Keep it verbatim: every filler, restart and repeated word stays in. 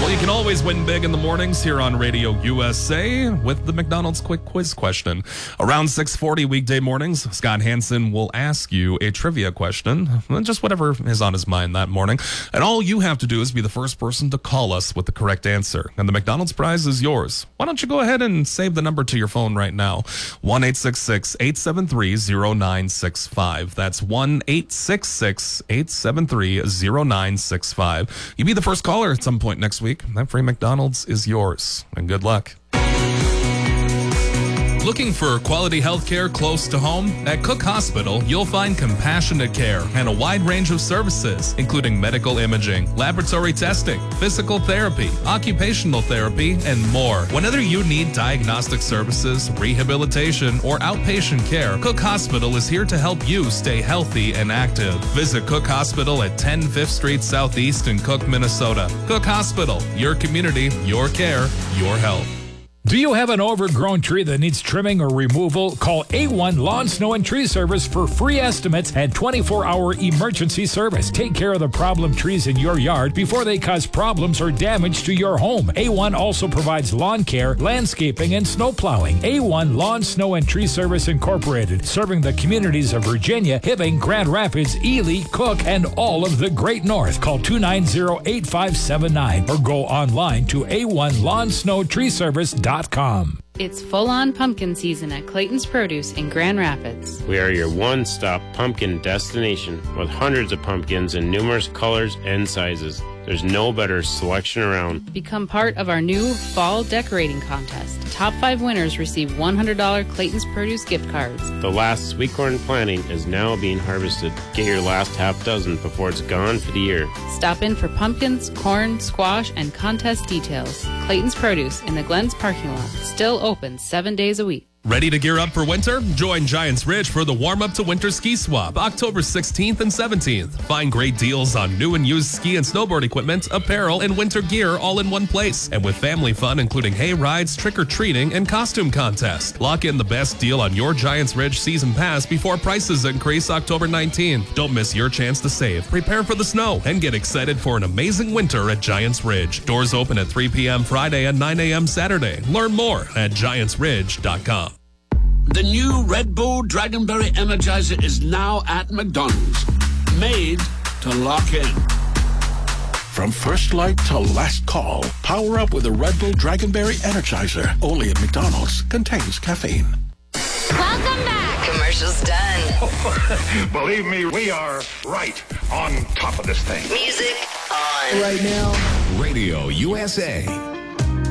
Well, you can always win big in the mornings here on Radio U S A with the McDonald's Quick Quiz question. Around six forty weekday mornings, Scott Hansen will ask you a trivia question, just whatever is on his mind that morning. And all you have to do is be the first person to call us with the correct answer. And the McDonald's prize is yours. Why don't you go ahead and save the number to your phone right now? one eight six six, eight seven three, zero nine six five. That's one eight six six, eight seven three, zero nine six five. You'll be the first caller at some point next week. That free McDonald's is yours. And good luck. Looking for quality health care close to home? At Cook Hospital, you'll find compassionate care and a wide range of services, including medical imaging, laboratory testing, physical therapy, occupational therapy, and more. Whenever you need diagnostic services, rehabilitation, or outpatient care, Cook Hospital is here to help you stay healthy and active. Visit Cook Hospital at ten Fifth Street Southeast in Cook, Minnesota. Cook Hospital, your community, your care, your health. Do you have an overgrown tree that needs trimming or removal? Call A one Lawn, Snow, and Tree Service for free estimates and twenty-four hour emergency service. Take care of the problem trees in your yard before they cause problems or damage to your home. A one also provides lawn care, landscaping, and snow plowing. A one Lawn, Snow, and Tree Service Incorporated, serving the communities of Virginia, Hibbing, Grand Rapids, Ely, Cook, and all of the Great North. Call two nine zero, eight five seven nine or go online to A one Lawn, Snow, Tree Service dot com. It's full-on pumpkin season at Clayton's Produce in Grand Rapids. We are your one-stop pumpkin destination with hundreds of pumpkins in numerous colors and sizes. There's no better selection around. Become part of our new fall decorating contest. Top five winners receive one hundred dollars Clayton's Produce gift cards. The last sweet corn planting is now being harvested. Get your last half dozen before it's gone for the year. Stop in for pumpkins, corn, squash, and contest details. Clayton's Produce in the Glens parking lot. Still open seven days a week. Ready to gear up for winter? Join Giants Ridge for the warm-up to winter ski swap, October sixteenth and seventeenth. Find great deals on new and used ski and snowboard equipment, apparel, and winter gear all in one place. And with family fun, including hay rides, trick-or-treating, and costume contests. Lock in the best deal on your Giants Ridge season pass before prices increase October nineteenth. Don't miss your chance to save. Prepare for the snow and get excited for an amazing winter at Giants Ridge. Doors open at three p.m. Friday and nine a.m. Saturday. Learn more at giants ridge dot com. The new Red Bull Dragonberry Energizer is now at McDonald's. Made to lock in. From first light to last call, power up with a Red Bull Dragonberry Energizer. Only at McDonald's. Contains caffeine. Welcome back. Commercials done. Believe me, we are right on top of this thing. Music on. Right now, Radio U S A.